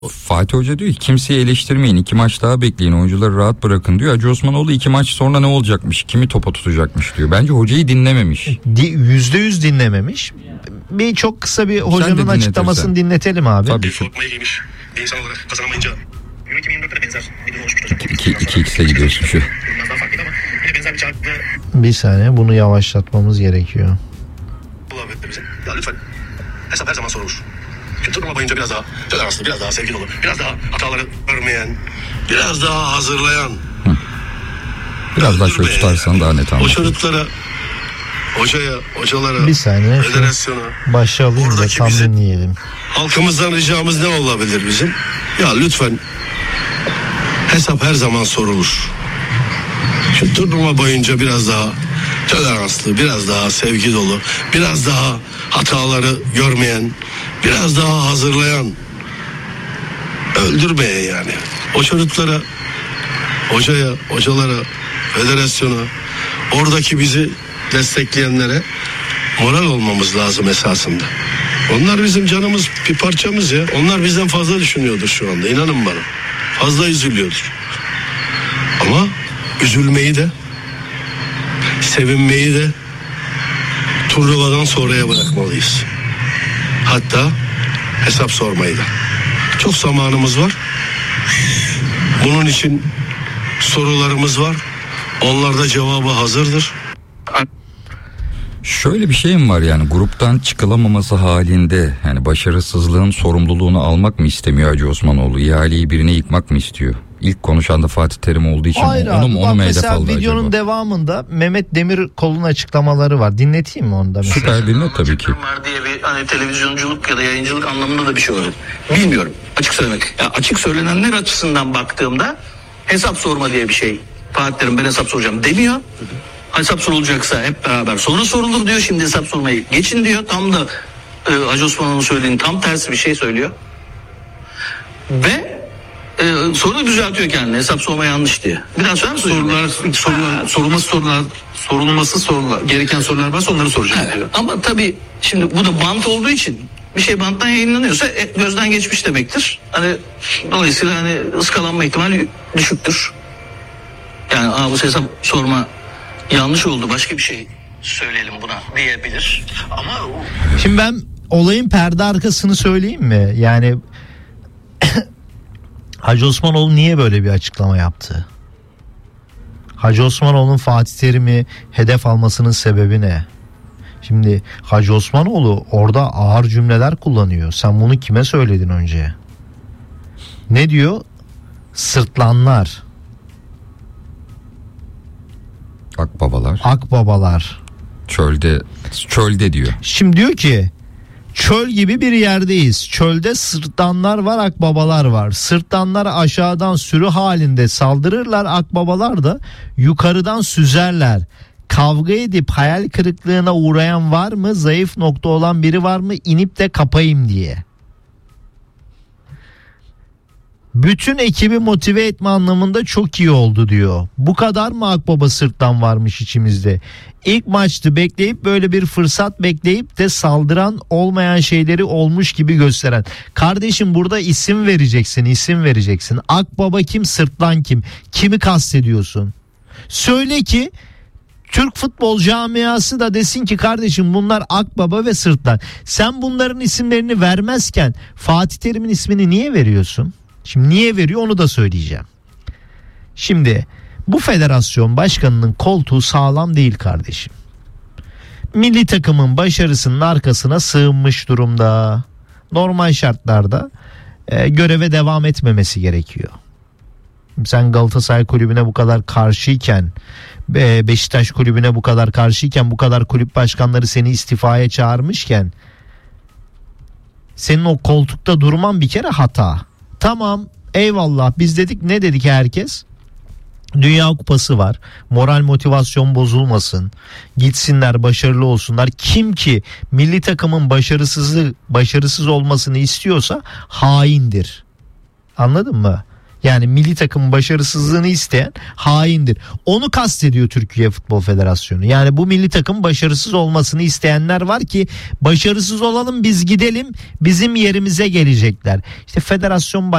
Fatih Hoca diyor ki kimseyi eleştirmeyin, 2 maç daha bekleyin, oyuncuları rahat bırakın diyor. Hacı Osmanoğlu 2 maç sonra ne olacakmış, kimi topa tutacakmış diyor. Bence hocayı dinlememiş. %100 dinlemememiş. Bir çok kısa bir hocanın açıklamasını dinletelim abi. Tabii ki. İnsan olarak kazanamayınca yönetimi 24'te benzer bir durum oluşmuş hocam. 2x'e gidiyorsun şu. Biraz daha farklıydı ama yine benzer bir çarpıda Bir saniye, bunu yavaşlatmamız gerekiyor. olabilir bize. Ya lütfen hesap her zaman sorulur. Şu turnuva boyunca biraz daha toleranslı, biraz daha sevgi dolu, biraz daha hataları görmeyen, biraz daha hazırlayan. Biraz daha şöyle tutarsan daha net O anlar. çocuklara, hocalara, Bir saniye, federasyona, başa alayım da oradaki tam bizim dinleyelim. halkımızdan ricamız ne olabilir bizim? Ya lütfen hesap her zaman sorulur. Şu turnuva boyunca biraz daha toleranslı, biraz daha sevgi dolu, biraz daha hataları görmeyen, biraz daha hazırlayan, öldürmeye yani. O çocuklara, hocalara, federasyona, oradaki bizi destekleyenlere moral olmamız lazım esasında. Onlar bizim canımız, bir parçamız ya. Onlar bizden fazla düşünüyordur şu anda, inanın bana. Fazla üzülüyordur. Ama üzülmeyi de, sevinmeyi de turnuvadan sonraya bırakmalıyız. Hatta hesap sormayı da. Çok zamanımız var. Bunun için sorularımız var. Onlarda cevabı hazırdır. Şöyle bir şey mi var, yani gruptan çıkılamaması halinde yani başarısızlığın sorumluluğunu almak mı istemiyor Hacı Osmanoğlu? İhaleyi birine yıkmak mı istiyor? İlk konuşan da Fatih Terim olduğu için Hayır onu mu hedef mesela aldı videonun acaba? devamında Mehmet Demirkol'un açıklamaları var. Dinleteyim mi onu da mesela? Süper, dinle tabii ki. Var diye bir hani televizyonculuk ya da yayıncılık anlamında da bir şey olabilir. Bilmiyorum. Açık söylemek. Ya açık söylenenler açısından baktığımda hesap sorma diye bir şey. Fatih Terim ben hesap soracağım demiyor. Hesap sorulacaksa hep beraber sonra sorulur diyor. Şimdi hesap sormayı geçin diyor. Tam da Hacı Osman'ın söylediğinin tam tersi bir şey söylüyor. Ve sonra da düzeltiyor kendini. Hesap sorma yanlış diye. Bir daha söyler misin? Sorulması gereken sorular varsa onları soracağım diyor. Ama tabii şimdi bu da bant olduğu için bir şey banttan yayınlanıyorsa gözden geçmiş demektir. Hani dolayısıyla hani ıskalanma ihtimali düşüktür. Yani bu hesap sorma yanlış oldu, başka bir şey söyleyelim buna diyebilir. Ama Şimdi ben olayın perde arkasını söyleyeyim mi? Yani Hacı Osmanoğlu niye böyle bir açıklama yaptı? Hacı Osmanoğlu'nun Fatih Terim'i hedef almasının sebebi ne? Şimdi Hacı Osmanoğlu orada ağır cümleler kullanıyor. Sen bunu kime söyledin önce? Ne diyor? Sırtlanlar, akbabalar. Çölde diyor. Şimdi diyor ki çöl gibi bir yerdeyiz. Çölde sırtlanlar var, akbabalar var. Sırtlanlar aşağıdan sürü halinde saldırırlar. Akbabalar da yukarıdan süzerler. Kavga edip hayal kırıklığına uğrayan var mı? Zayıf nokta olan biri var mı? İnip de kapayım diye. Bütün ekibi motive etme anlamında çok iyi oldu diyor. Bu kadar mı akbaba sırtlan varmış içimizde? İlk maçtı, bekleyip böyle bir fırsat bekleyip de saldıran, olmayan şeyleri olmuş gibi gösteren. Kardeşim burada isim vereceksin. Akbaba kim, sırtlan kim? Kimi kastediyorsun? Söyle ki Türk futbol camiası da desin ki kardeşim bunlar akbaba ve sırtlan. Sen bunların isimlerini vermezken Fatih Terim'in ismini niye veriyorsun? Şimdi niye veriyor onu da söyleyeceğim. Şimdi bu federasyon başkanının koltuğu sağlam değil kardeşim. Milli takımın başarısının arkasına sığınmış durumda. Normal şartlarda göreve devam etmemesi gerekiyor. Sen Galatasaray kulübüne bu kadar karşıyken, Beşiktaş kulübüne bu kadar karşıyken, bu kadar kulüp başkanları seni istifaya çağırmışken senin o koltukta durman bir kere hata. Tamam, eyvallah, biz dedik, ne dedik herkes? Dünya Kupası var. Moral motivasyon bozulmasın. Gitsinler, başarılı olsunlar. Kim ki milli takımın başarısız olmasını istiyorsa haindir. Anladın mı? Yani milli takımın başarısızlığını isteyen haindir. Onu kastediyor Türkiye Futbol Federasyonu. Yani bu milli takım başarısız olmasını isteyenler var ki başarısız olalım biz gidelim bizim yerimize gelecekler. İşte federasyon